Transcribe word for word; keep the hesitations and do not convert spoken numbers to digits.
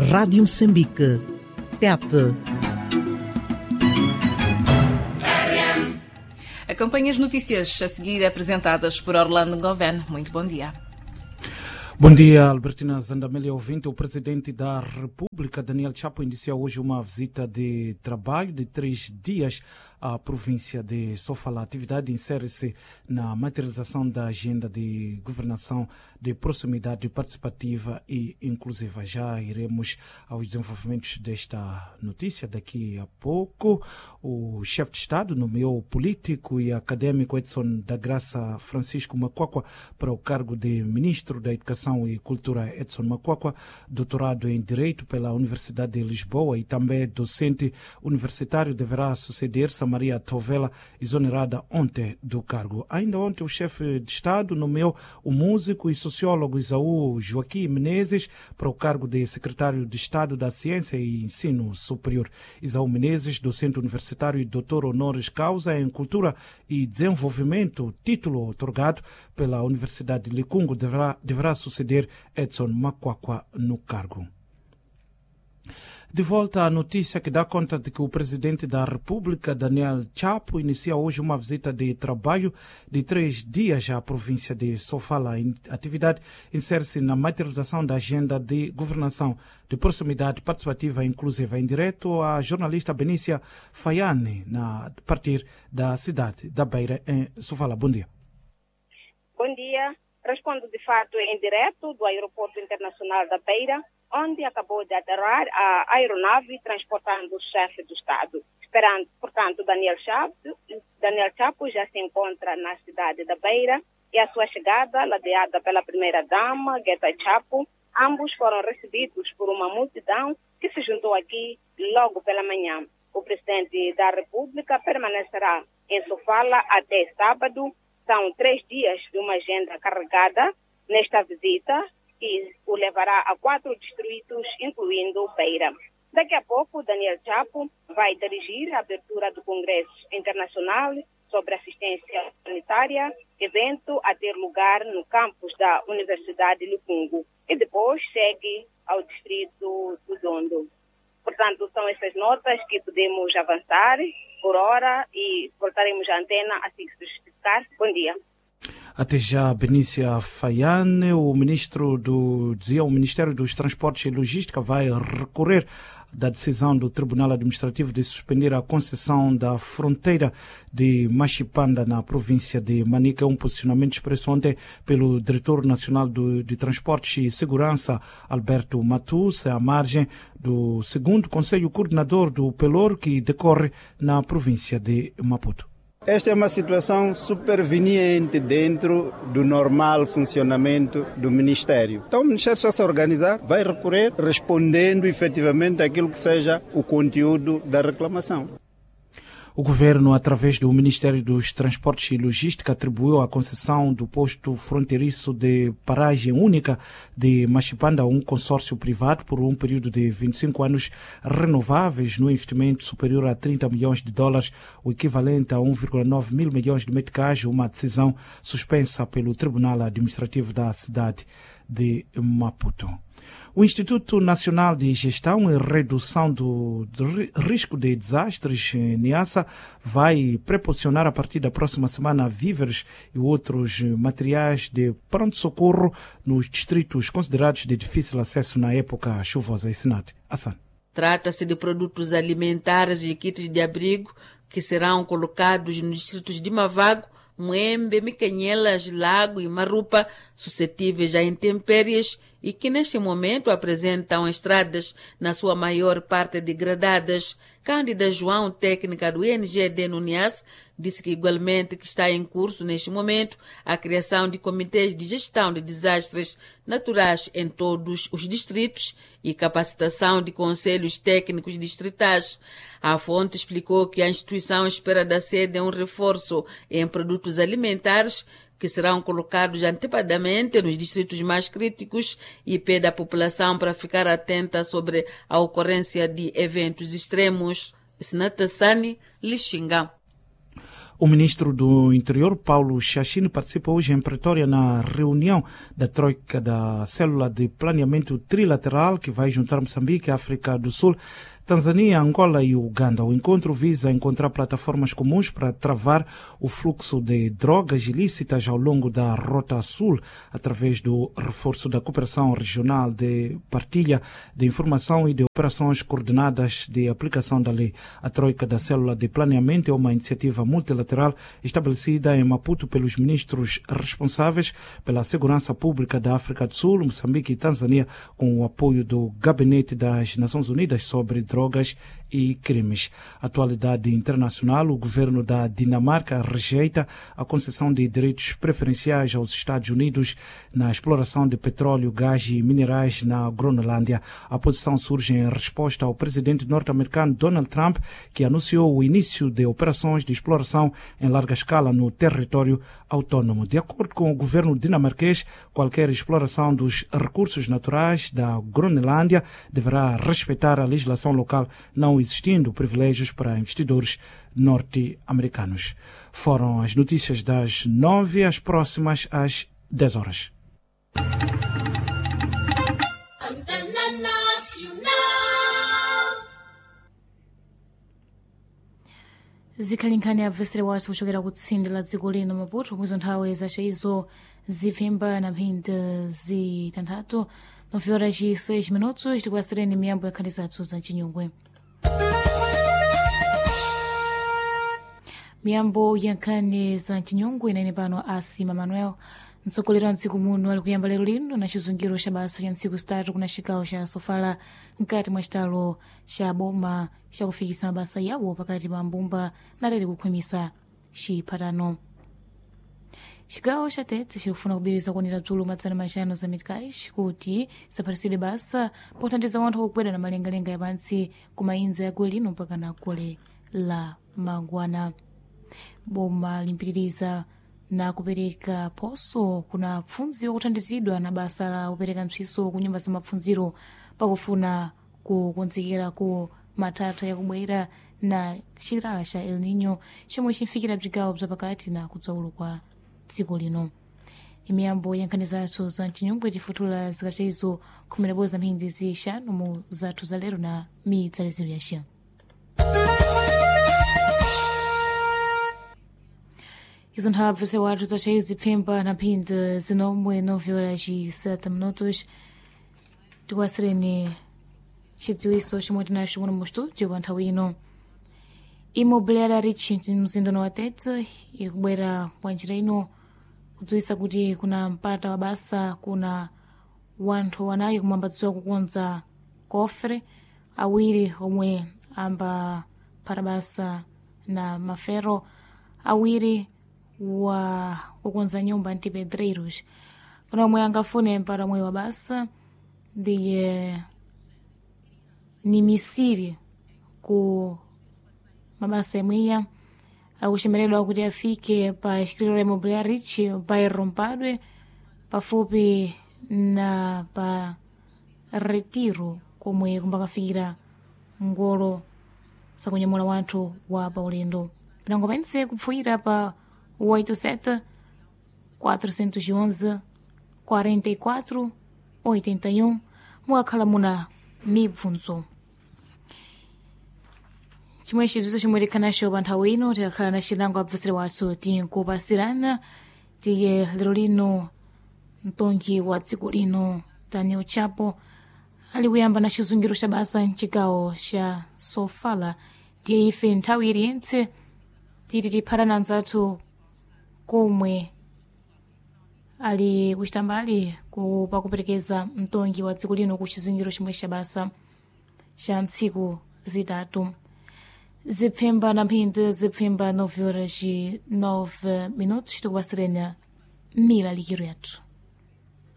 Rádio Moçambique, Tete. Acompanhe as notícias a seguir apresentadas por Orlando Goven. Muito bom dia. Bom dia, Albertina Zandamélia, ouvinte. O presidente da República, Daniel Chapo, iniciou hoje uma visita de trabalho de três dias à província de Sofala. A atividade insere-se na materialização da agenda de governação de proximidade participativa e inclusiva. Já iremos aos desenvolvimentos desta notícia daqui a pouco. O chefe de Estado nomeou o político e acadêmico Edson da Graça Francisco Macuacua para o cargo de ministro da Educação e Cultura. Edson Macuacua, doutorado em Direito pela Universidade de Lisboa e também docente universitário, deverá suceder Maria Tovela, exonerada ontem do cargo. Ainda ontem, o chefe de Estado nomeou o músico e sociólogo Isaú Joaquim Menezes para o cargo de secretário de Estado da Ciência e Ensino Superior. Isaú Menezes, docente universitário e doutor honoris causa em Cultura e Desenvolvimento, título otorgado pela Universidade de Licungo, deverá, deverá suceder Edson Macuacua no cargo. De volta à notícia que dá conta de que o presidente da República, Daniel Chapo, inicia hoje uma visita de trabalho de três dias à província de Sofala. A atividade insere-se na materialização da agenda de governação de proximidade participativa e inclusiva. Em direto, a jornalista Benícia Faiane, na, a partir da cidade da Beira, em Sofala. Bom dia. Bom dia. Respondo de fato em direto do Aeroporto Internacional da Beira, onde acabou de aterrar a aeronave transportando o chefe do Estado. Esperando, portanto, Daniel Chapo, Daniel Chapo já se encontra na cidade da Beira e a sua chegada, ladeada pela primeira-dama, Gueta Chapo, ambos foram recebidos por uma multidão que se juntou aqui logo pela manhã. O presidente da República permanecerá em Sofala até sábado. São três dias de uma agenda carregada nesta visita, que o levará a quatro distritos, incluindo Beira. Daqui a pouco, Daniel Chapo vai dirigir a abertura do Congresso Internacional sobre Assistência Humanitária, evento a ter lugar no campus da Universidade de Licungo, e depois segue ao distrito do Dondo. Portanto, são essas notas que podemos avançar por hora e voltaremos à antena assim que se justificar. Bom dia. Até já, Benícia Faiane. O ministro do, dizia, o Ministério dos Transportes e Logística vai recorrer da decisão do Tribunal Administrativo de suspender a concessão da fronteira de Machipanda na província de Manica. Um posicionamento expresso ontem pelo Diretor Nacional do, de Transportes e Segurança, Alberto Matus, à margem do segundo Conselho Coordenador do Pelour, que decorre na província de Maputo. Esta é uma situação superveniente dentro do normal funcionamento do Ministério. Então o Ministério só se organizar, vai recorrer respondendo efetivamente aquilo que seja o conteúdo da reclamação. O governo, através do Ministério dos Transportes e Logística, atribuiu a concessão do posto fronteiriço de paragem única de Machipanda a um consórcio privado por um período de vinte e cinco anos renováveis, no investimento superior a trinta milhões de dólares, o equivalente a um vírgula nove mil milhões de meticais, uma decisão suspensa pelo Tribunal Administrativo da cidade de Maputo. O Instituto Nacional de Gestão e Redução do, do Risco de Desastres, NIASA, vai proporcionar a partir da próxima semana víveres e outros materiais de pronto-socorro nos distritos considerados de difícil acesso na época chuvosa. Senat Hassan. Trata-se de produtos alimentares e kits de abrigo que serão colocados nos distritos de Mavago, Moembe, Micanhelas, Lago e Marupa, suscetíveis a intempéries e que neste momento apresentam estradas na sua maior parte degradadas. Cândida João, técnica do I N G D no NIAS, disse que igualmente que está em curso neste momento a criação de comitês de gestão de desastres naturais em todos os distritos e capacitação de conselhos técnicos distritais. A fonte explicou que a instituição espera da sede um reforço em produtos alimentares que serão colocados antecipadamente nos distritos mais críticos e pede à população para ficar atenta sobre a ocorrência de eventos extremos. Snatassani, Lixinga. O ministro do Interior, Paulo Xaxine, participa hoje em Pretória na reunião da Troika da Célula de Planeamento Trilateral que vai juntar Moçambique, África do Sul, Tanzânia, Angola e Uganda. O encontro visa encontrar plataformas comuns para travar o fluxo de drogas ilícitas ao longo da Rota Sul, através do reforço da cooperação regional, de partilha de informação e de operações coordenadas de aplicação da lei. A Troika da Célula de Planeamento é uma iniciativa multilateral estabelecida em Maputo pelos ministros responsáveis pela segurança pública da África do Sul, Moçambique e Tanzânia, com o apoio do Gabinete das Nações Unidas sobre drogas e crimes. Atualidade internacional: o governo da Dinamarca rejeita a concessão de direitos preferenciais aos Estados Unidos na exploração de petróleo, gás e minerais na Groenlândia. A posição surge em resposta ao presidente norte-americano Donald Trump, que anunciou o início de operações de exploração em larga escala no território autônomo. De acordo com o governo dinamarquês, qualquer exploração dos recursos naturais da Groenlândia deverá respeitar a legislação local, não existindo privilégios para investidores norte-americanos. Foram as notícias das nove, as próximas às dez horas. Zikhalinkani abvesere wathu kuchokera kutsindi la dziko lino Maputo mwizo nthawi zace izo zivimba na mphindi zitanthatu nove horas e seis minutos tikuwasireni miyambo ya nkhani zathu za chinyungwe. Miyambo ya nkhani za chinyungwe inaine pano Asima Manuel, mtsogoleri wa mtsiku muno ali kuyamba lero lino na chizungiro cha basa cha ntsiku zitatu kuna chigawo cha Sofala mkati mwa chitalo cha boma chakufikisa mabasa yawo pakati pa mbumba na lero kukhwimisa chipatano. Chigawo cha Tete chikufuna kubiriza kuonera dzulo madzana maxanu za meticais kuti zaphatisire basa pothandiza wanthu akukwera na malengalenga ya pantsi kumayinza ya gole lino mpaka na gole la Mangwana. Boma limpitiriza na kupereka poso kuna pfunzi wakuthandizidwa na basa la kupereka mpsiso ku nyumba za mapfunziro pakufuna kukonzekera ku matata yakubwera na chilala cha El Nino chomwe chimfikira bzigawo bzapakati na kudzaulo kwa dziko lino. Imiyambo ya nkhani zathu za chinyungwe tifutula zikati izo khumi za mphindi zixanu mu zathu za lero na midzalezero yace. Izo nthawi za wathu zace zipfemba na mphindi zinomwe nove horas e sete minutos tikuwasireni chidziwiso chomwe tinacho muno mu studio pa nthawi ino. Imobiliária Rich mzindono wa Tete ikubwera kwa njira ino kudziwisa kuti kuna mpata wa basa, kuna wanthu wanayi kumwambadziwa kukonza kofre awiri omwe amba para basa na mafero awiri wa kukonza nyumba antipedreiros. Kuna omwe angafune mpata omwe wa basa ndiye ni misiri ku mabasa yamweya akuchemeredwa kuti afike pa escritório imobiliária Rich bairro Mpadwe pafupi na pa Retiro komwe kumbakafikira ngolo zakunyamula wanthu wa paulendo. Pinango pense kupfuira pa oito sete quatro um um quarenta e quatro oitenta e um mukakhala muna mibvunzo. Chimwe chidziwitso chomwe tikhanacho pa nthawi ino tikakhala na chilango abvesere wathu tinkupasirana tiye lero lino mtongi wa dziko lino Daniel Chapo ali kuyamba na chizungiro cha basa mchigawo cha Sofala. Ndiye ife nthawi iliyentse titi tiphatana nzathu komwe ali kuchita mbali pakuperekeza mtongi wa dziko lino ku chizungiro chimwe cha basa cha ntsiku zitatu. Zipfemba na mphindi zipfemba nove horas e nove minutos tikuwasireni milalikiro yathu.